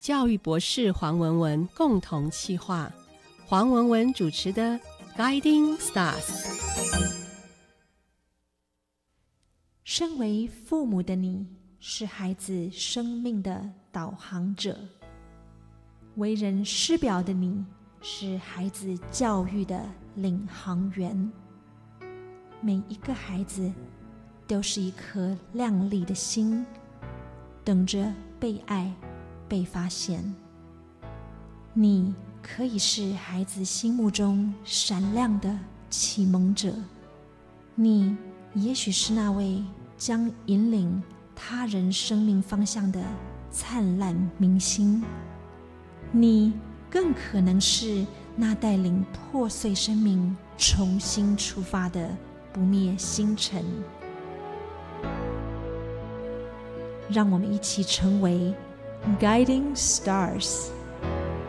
教育博士黄文文共同企划，黄文文主持的 Guiding Stars。 身为父母的你，是孩子生命的导航者；为人师表的你，是孩子教育的领航员。每一个孩子都是一颗亮丽的心，等着被爱、被发现。你可以是孩子心目中闪亮的启蒙者，你也许是那位将引领他人生命方向的灿烂明星，你更可能是那带领破碎生命重新出发的不灭星辰。让我们一起成为 Guiding Stars。